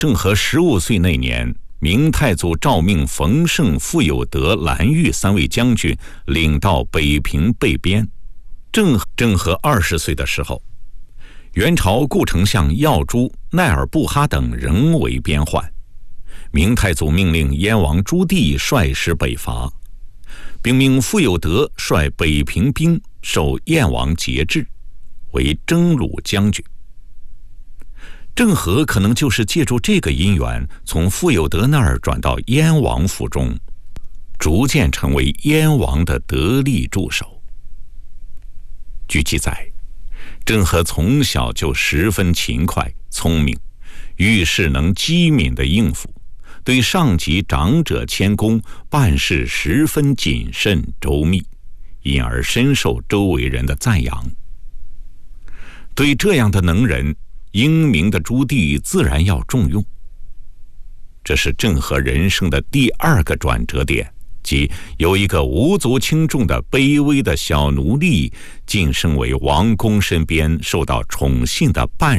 郑和15岁那年，明太祖诏命冯胜、傅有德、蓝玉3位将军领到北平备边。郑和20岁的时候，元朝顾丞相耀珠、奈尔布哈等仍为边患。明太祖命令燕王朱棣率师北伐，并命傅有德率北平兵受燕王节制，为征虏将军。郑和可能就是借助这个因缘，从傅有德那儿转到燕王府中，逐渐成为燕王的得力助手。据记载，郑和从小就十分勤快聪明，遇事能机敏地应付，对上级长者谦恭，办事十分谨慎周密，因而深受周围人的赞扬。对这样的能人，英明的朱棣自然要重用。这是郑和人生的第2个转折点，即有一个无足轻重的卑微的小奴隶晋升为王公身边受到宠幸的办